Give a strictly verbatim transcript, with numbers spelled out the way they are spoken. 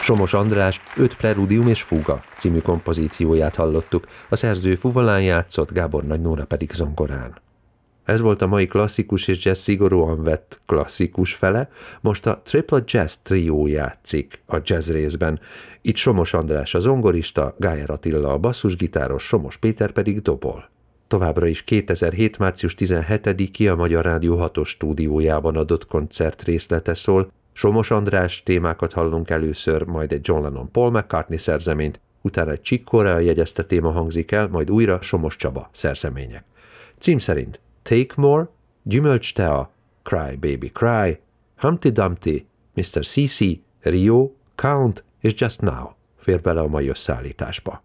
Somos András öt preludium és fuga című kompozícióját hallottuk, a szerző fuvolán játszott, Gábor Nagy Nóra pedig zongorán. Ez volt a mai klasszikus és jazz szigorúan vett klasszikus fele, most a Triple Jazz Trio játszik a jazz részben. Itt Somos András a zongorista, Gájer Attila a basszusgitáros, Somos Péter pedig dobol. Továbbra is kétezer-hét. március tizenhetedikén a Magyar Rádió hatos stúdiójában adott koncert részlete szól. Somos András témákat hallunk először, majd egy John Lennon Paul McCartney szerzeményt, utána egy Chick Corea jegyezte téma hangzik el, majd újra Somos Csaba szerzemények. Cím szerint Take More, Gyümölcs Tea, Cry Baby Cry, Humpty Dumpty, miszter cé cé, Rio, Count és Just Now fér bele a mai összeállításba.